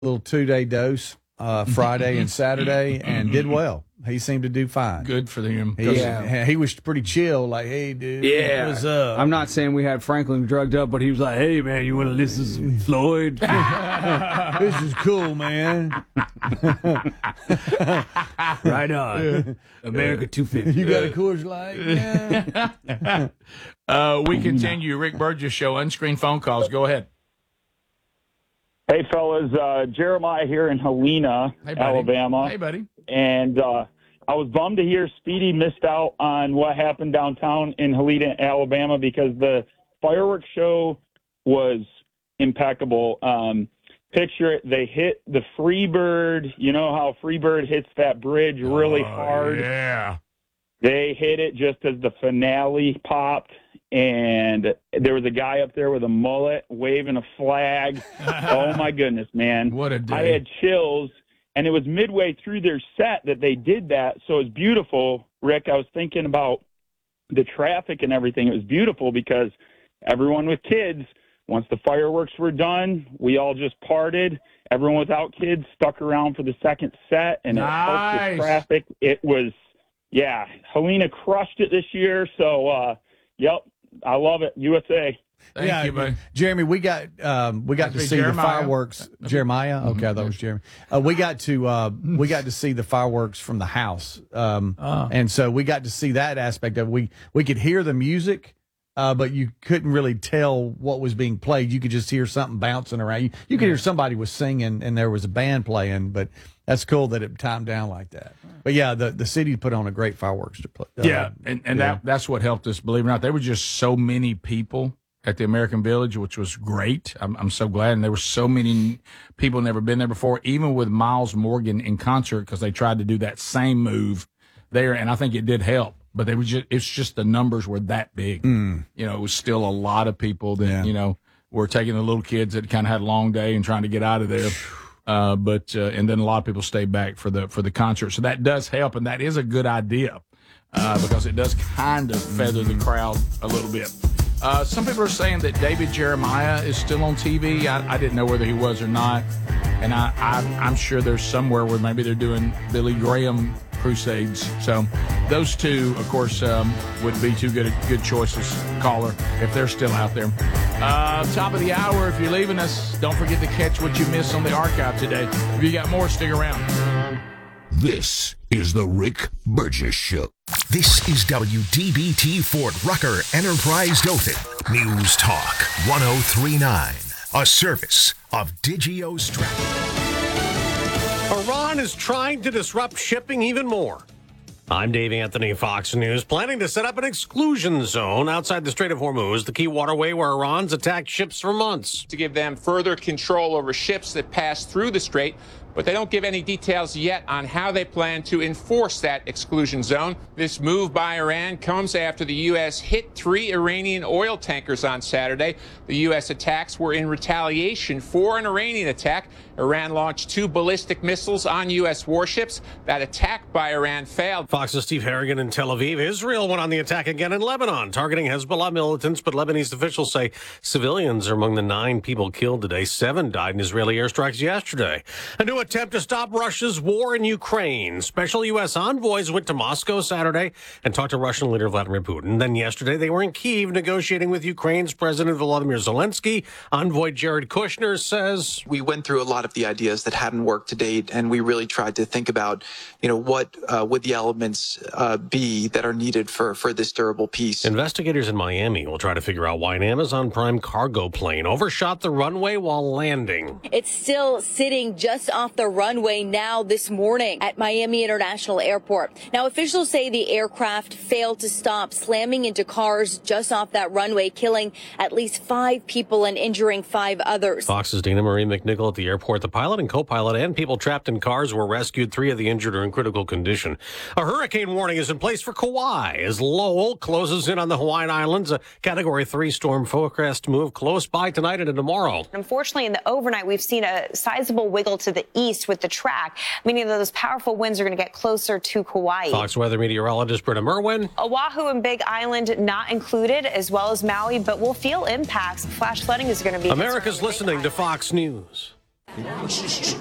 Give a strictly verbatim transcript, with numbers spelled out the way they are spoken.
little two-day dose uh, Friday and Saturday and did well. He seemed to do fine. Good for him. He, Yeah. he was pretty chill, like, hey, dude, Yeah. what's up? I'm not saying we had Franklin drugged up, but he was like, hey, man, you want to listen to some Floyd? This is cool, man. Right on. America two fifty. You got a Coors Light? Yeah. Uh, we continue. Rick Burgess Show, unscreened phone calls. Go ahead. Hey, fellas, uh, Jeremiah here in Helena, Hey, buddy. Alabama. Hey, buddy. And uh, I was bummed to hear Speedy missed out on what happened downtown in Helena, Alabama, because the fireworks show was impeccable. Um, picture it, they hit the Freebird. You know how Freebird hits that bridge really Oh, hard? Yeah. They hit it just as the finale popped, and there was a guy up there with a mullet waving a flag. Oh, my goodness, man. What a day. I had chills, and it was midway through their set that they did that, so it was beautiful. Rick, I was thinking about the traffic and everything. It was beautiful because everyone with kids, once the fireworks were done, we all just parted. Everyone without kids stuck around for the second set, and it helped Nice. the traffic. It was, yeah, Helena crushed it this year, so, uh, yep, I love it. U S A. Thank yeah, you, buddy. Jeremy, we got um, we got Must to be see Jeremiah. the fireworks. Jeremiah, okay, I thought it was Jeremy. Uh, we got to uh, we got to see the fireworks from the house, um, Oh. and so we got to see that aspect of it. We we could hear the music, uh, but you couldn't really tell what was being played. You could just hear something bouncing around. You, you could hear somebody was singing and there was a band playing, but that's cool that it timed down like that. But yeah, the the city put on a great fireworks to play. Uh, Yeah, and, and yeah. that that's what helped us, believe it or not. There were just so many people at the American Village, which was great. I'm, I'm so glad. And there were so many people never been there before, even with Miles Morgan in concert, because they tried to do that same move there, and I think it did help. But they were just, it's just the numbers were that big. Mm. You know, it was still a lot of people that, Yeah. you know, were taking the little kids that kind of had a long day and trying to get out of there. Uh, but uh, and then a lot of people stayed back for the for the concert. So that does help, and that is a good idea uh, because it does kind of feather the crowd a little bit. Uh, some people are saying that David Jeremiah is still on T V. I, I didn't know whether he was or not, and I, I I'm sure there's somewhere where maybe they're doing Billy Graham crusades. So those two, of course, um, would be two good good choices, caller, if they're still out there. Uh, top of the hour, if you're leaving us, don't forget to catch what you missed on the archive today. If you got more, stick around. This is the Rick Burgess Show. This is W D B T Fort Rucker Enterprise Dothan. News Talk one oh three point nine. A service of Digio Stratton. Iran is trying to disrupt shipping even more. I'm Dave Anthony, Fox News, planning to set up an exclusion zone outside the Strait of Hormuz, the key waterway where Iran's attacked ships for months. To give them further control over ships that pass through the strait, but they don't give any details yet on how they plan to enforce that exclusion zone. This move by Iran comes after the U S hit three Iranian oil tankers on Saturday. The U S attacks were in retaliation for an Iranian attack. Iran launched two ballistic missiles on U S warships. That attack by Iran failed. Fox's Steve Harrigan in Tel Aviv. Israel went on the attack again in Lebanon, targeting Hezbollah militants, but Lebanese officials say civilians are among the nine people killed today. Seven died in Israeli airstrikes yesterday. A new attempt to stop Russia's war in Ukraine. Special U S envoys went to Moscow Saturday and talked to Russian leader Vladimir Putin. Then yesterday, they were in Kyiv negotiating with Ukraine's President Volodymyr Zelensky. Envoy Jared Kushner says, we went through a lot of the ideas that hadn't worked to date, and we really tried to think about, you know, what uh, would the elements uh, be that are needed for, for this durable peace. Investigators in Miami will try to figure out why an Amazon Prime cargo plane overshot the runway while landing. It's still sitting just off the runway now this morning at Miami International Airport. Now, officials say the aircraft failed to stop, slamming into cars just off that runway, killing at least five people and injuring five others. Fox's Dana Marie McNichol at the airport. The pilot and co-pilot and people trapped in cars were rescued. Three of the injured are in critical condition. A hurricane warning is in place for Kauai as Lowell closes in on the Hawaiian Islands. A Category three storm forecast to move close by tonight into tomorrow. Unfortunately, in the overnight, we've seen a sizable wiggle to the east with the track, meaning that those powerful winds are going to get closer to Kauai. Fox weather meteorologist Britta Merwin. Oahu and Big Island not included, as well as Maui, but we'll feel impacts. Flash flooding is going to be America's listening to Fox News.